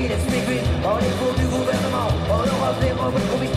laisse maigrir par les cours du gouvernement. On aura fait votre